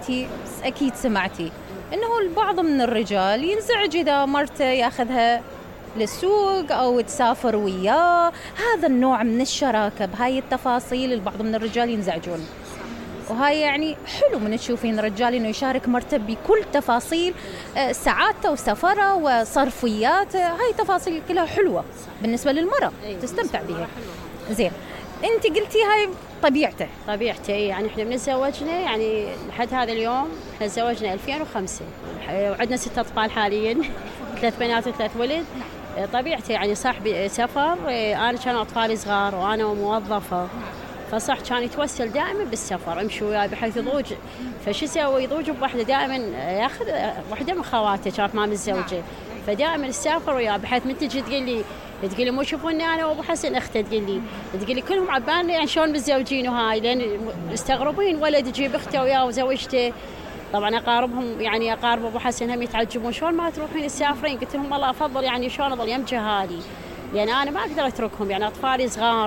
أنت أكيد سمعتي إنه البعض من الرجال ينزعج إذا مرته ياخذها للسوق أو تسافر وياه. هذا النوع من الشراكة بهاي التفاصيل البعض من الرجال ينزعجون، وهاي يعني حلو من تشوفين رجال إنه يشارك مرته بكل تفاصيل سعادته وسفره وصرفياته. هاي تفاصيل كلها حلوة بالنسبة للمرأة تستمتع بها. زين، أنت قلتي هاي طبيعته يعني إحنا بنتزوجنا يعني لحد هذا اليوم. إحنا تزوجنا 2005 وعندنا 6 أطفال حاليا 3 بنات و3 ولد. طبيعته يعني صاحبي سفر. أنا كان أطفالي صغار وأنا موظفة، فصح كان يتوسل دائما بالسفر، امشي وياي بحيث يضوج. فشو يسوي؟ يضوج بواحدة دائما ياخذ واحدة من خواته كانت ما متزوجة، فدائما يسافر وياي بحيث من تجي تقول لي مو شوفوني انا وابو حسن اخته، تقول لي كلهم عبالنا يعني شلون متزوجين وهاي، لان مستغربين ولد يجيب اخته وياه وزوجته. طبعا اقارب ابو حسن هم يتعجبون شلون ما تروحين تسافرين. قلت لهم والله افضل يعني شلون اضل يم جهالي، لان انا ما اقدر اتركهم، يعني اطفالي صغار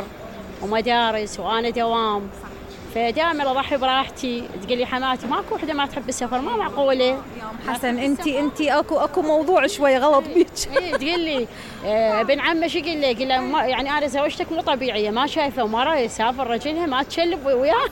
ومدارس وانا دوام، فدائما اضحي براحتي. تقول لي حماتي ماكو وحده ما تحب السفر، ما معقوله يا ام حسن. انت اكو موضوع شوي غلط بيك. تقول لي ابن عمه شو قال له يعني انا زوجتك مو طبيعيه، ما شايفه مره يسافر رجلها ما تشلب وياه.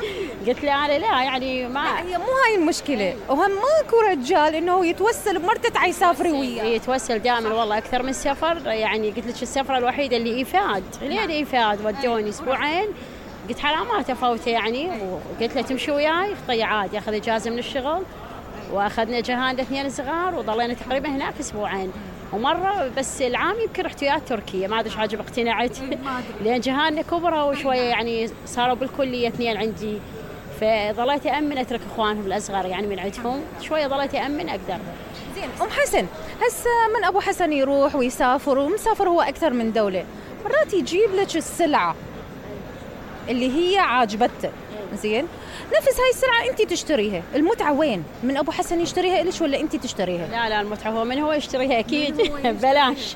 قلت له انا لا يعني ما هي مو هاي المشكله، وهم ماكو رجال انه يتوسل بمرته تعي سافري وياه. يتوسل دائما والله اكثر من سفر. يعني قلت لك السفره الوحيده اللي ايفاد، لين ايفاد ودوني اسبوعين. قلت حرامات افوته يعني، وقلت له تمشي وياي. طيب عادي، اخذ اجازه من الشغل واخذنا جهان 2 صغار وضلينا تقريبا هناك اسبوعين. ومره بس العام يمكن رحت وياه تركيا، ما ادري ايش عجب اقتنعت لان جهاننا كبرى وشويه يعني صاروا بالكليه 2 عندي، فضليت أأمن أترك إخوانهم الأصغر يعني من عندهم شوية، ضليت أأمن أقدر. زين أم حسن، هسه من أبو حسن يروح ويسافر ومسافر هو أكثر من دولة، مرات يجيب لك السلعة اللي هي عاجبته. زين، نفس هاي السلعة أنت تشتريها، المتعة وين؟ من أبو حسن يشتريها إليش ولا أنت تشتريها؟ لا المتعة هو من هو يشتريها أكيد ببلاش.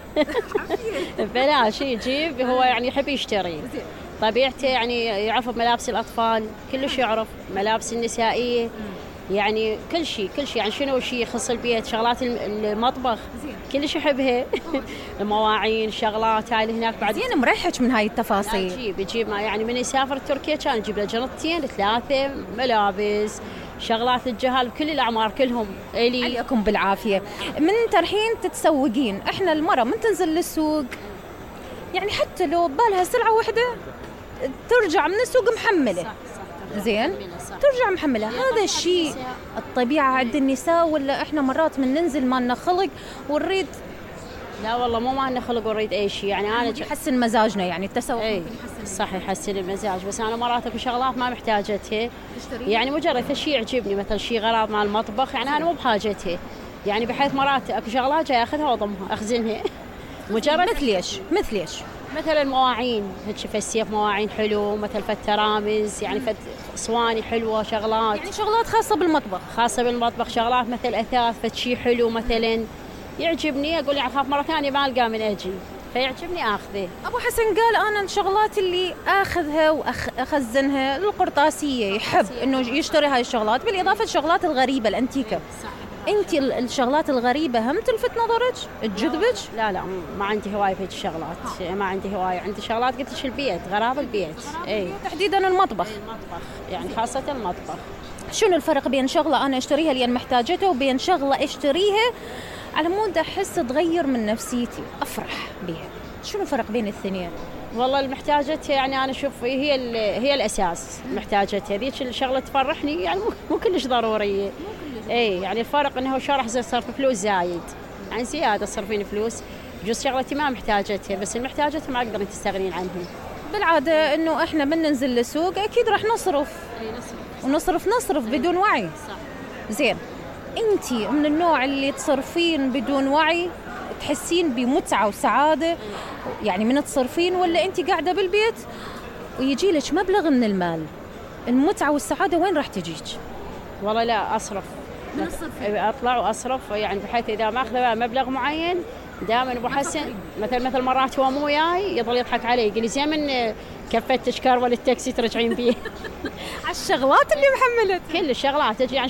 ببلاش يجيب، هو يعني يحب يشتري. طبيعته يعني يعرف بملابس الأطفال، كلش يعرف ملابس النسائية، يعني كل شيء يعني شنو شيء يخص البيت، شغلات المطبخ كلش يحبها. المواعين، شغلات هاي اللي هناك بعد. زين مريحك من هاي التفاصيل. يجيب يعني من يسافر تركيا كان يجيب له 2 3 ملابس، شغلات الجهال بكل الأعمار كلهم. عليكم بالعافية. من ترحين تتسوقين، احنا المرة من تنزل للسوق يعني حتى لو بالها سلعة واحدة ترجع من السوق محملة. زين، ترجع محملة. هذا الشيء الطبيعة عند النساء ولا احنا مرات من ننزل ما لنا خلق ونريد؟ لا والله مو ما لنا خلق ونريد اي شيء، يعني انا يحسن مزاجنا، يعني التسوق صح يحسن المزاج، بس انا مرات اكو شغلات ما محتاجتها، يعني مجرد شيء يعجبني مثلا شيء غراض مع المطبخ، يعني انا مو بحاجتها، يعني بحيث مرات اكو شغلات جاي اخذها واضمها اخزنها. مجرد مثل ايش؟ مثلا مواعين، هيك فسيف مواعين حلو، مثل ترامز، يعني صواني حلوه، شغلات يعني شغلات خاصه بالمطبخ، شغلات مثل اثاث شيء حلو مثلا يعجبني، اقول يعني اخاف مره ثانيه ما القى من اجي، فيعجبني اخذه. ابو حسن قال انا الشغلات اللي اخذها واخزنها القرطاسيه، يحب انه يشتري هاي الشغلات، بالاضافه للشغلات الغريبه الانتيكه. انت الشغلات الغريبه هم تلفت نظرك تجذبك؟ لا ما عندي هوايه في الشغلات، ما عندي هوايه، عندي شغلات قلت لك البيت، غراض البيت. تحديدا المطبخ يعني خاصه المطبخ. شنو الفرق بين شغله انا اشتريها لان محتاجتها وبين شغله اشتريها على مود احس تغير من نفسيتي افرح بها؟ شنو الفرق بين الاثنين؟ والله المحتاجتها يعني انا اشوف هي الاساس، محتاجتها ذيك الشغله تفرحني، يعني مو كلش ضروريه. يعني الفرق انه شو راح اصرف فلوس زايد، يعني زياده تصرفين فلوس، بجوز شغلتي ما محتاجتها، بس المحتاجتها ما اقدر تستغنين عنها. بالعاده انه احنا من ننزل للسوق اكيد راح نصرف بدون وعي. صح. زين، انت من النوع اللي تصرفين بدون وعي تحسين بمتعه وسعاده يعني من تصرفين، ولا انت قاعده بالبيت ويجي لك مبلغ من المال، المتعه والسعاده وين راح تجيك؟ والله لا اصرف، اطلع واصرف، يعني بحيث اذا ما اخذ مبلغ معين دائما ابو حسن مثل مرات هو مو وياي يضل يضحك علي، يقول لي زين من كفتش كرول التاكسي ترجعين بيه. على الشغلات اللي محملت كل الشغلات تجي، يعني